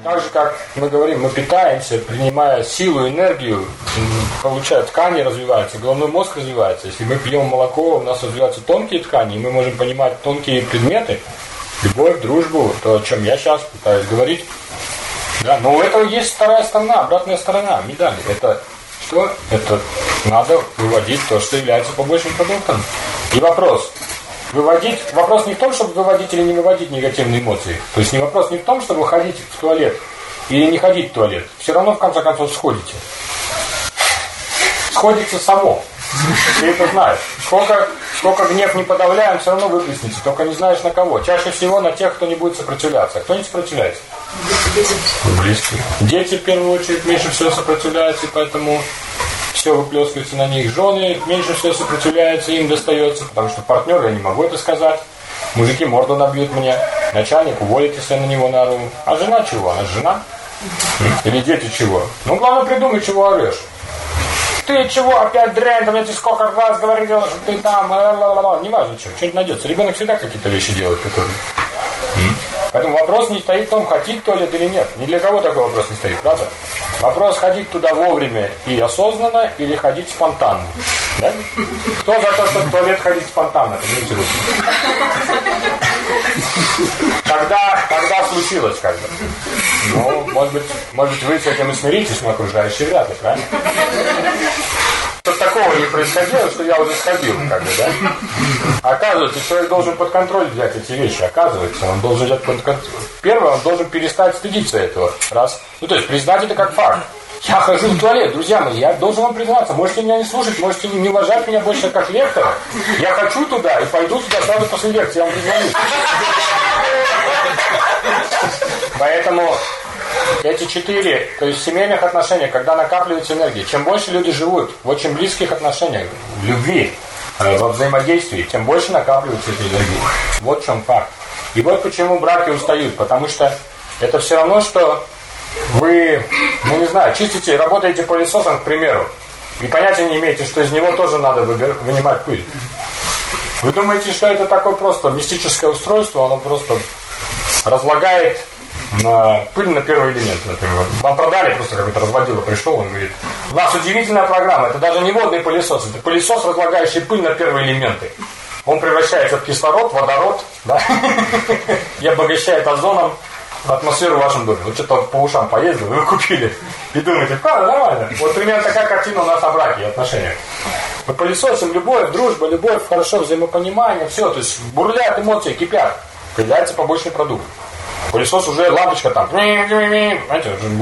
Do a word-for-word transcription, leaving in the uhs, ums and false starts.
Так же, как мы говорим, мы питаемся, принимая силу, энергию, получая ткани, развиваются, головной мозг развивается. Если мы пьем молоко, у нас развиваются тонкие ткани, и мы можем понимать тонкие предметы, любовь, дружбу, то, о чем я сейчас пытаюсь говорить. Да, но у этого есть вторая сторона, обратная сторона медали. Это что? Это надо выводить то, что является побочным продуктом. И вопрос. Выводить, вопрос не в том, чтобы выводить или не выводить негативные эмоции. То есть не вопрос не в том, чтобы ходить в туалет или не ходить в туалет. Все равно в конце концов сходите. Сходится само. Ты это знаешь. Сколько, сколько гнев не подавляем, все равно выплеснется. Только не знаешь на кого. Чаще всего на тех, кто не будет сопротивляться. Кто не сопротивляется? Близкие. Дети в первую очередь меньше всего сопротивляются, и поэтому все выплескивается на них. Жены меньше всего сопротивляются, им достается, потому что партнер, я не могу это сказать. Мужики морду набьют мне, начальник уволит, если я на него наору. А жена чего? Она жена? Или дети чего? Ну, главное придумай, чего орешь. Ты чего опять дрянь, там я тебе сколько раз говорил, что ты там, ла-ла-ла-ла. Не важно, что, что-нибудь найдется. Ребенок всегда какие-то вещи делает, которые... Поэтому вопрос не стоит в том, хотеть туалет или нет. Ни для кого такой вопрос не стоит, правда? Вопрос, ходить туда вовремя и осознанно, или ходить спонтанно. Да? Кто за то, чтобы в туалет ходить спонтанно? Поднимите руку. Когда, когда случилось, как бы? Ну, может быть, может быть, вы с этим и смиритесь, но окружающие вряд ли, правильно? Что такого не происходило, что я уже сходил, как бы, да? Оказывается, человек должен под контроль взять эти вещи. Оказывается, он должен взять под контроль. Первое, он должен перестать стыдиться этого. Раз. Ну, то есть, признать это как факт. Я хожу в туалет, друзья мои, я должен вам признаться. Можете меня не слушать, можете не уважать меня больше как лектора. Я хочу туда и пойду туда сразу после лекции, я вам признаюсь. Поэтому эти четыре, то есть в семейных отношениях, когда накапливается энергия, чем больше люди живут в очень близких отношениях, в любви, во взаимодействии, тем больше накапливается эта энергия. Вот в чем факт. И вот почему браки устают, потому что это все равно, что вы, ну не знаю, чистите, работаете пылесосом, к примеру, и понятия не имеете, что из него тоже надо вынимать пыль. Вы думаете, что это такое просто мистическое устройство, оно просто разлагает на пыль на первый элемент, например. Вам продали, просто какой-то разводила пришел, он говорит, у нас удивительная программа, это даже не водный пылесос, это пылесос, разлагающий пыль на первые элементы. Он превращается в кислород, водород, да, и обогащает озоном атмосферу в вашем доме. Вот что-то по ушам поездил, вы купили и думаете, правда, нормально. Вот примерно такая картина у нас о браке и отношениях. Мы пылесосим любовь, дружба, любовь, хорошо, взаимопонимание, все, то есть бурлят эмоции, кипят. Появляется побочный продукт. Пылесос уже, лампочка там, знаете,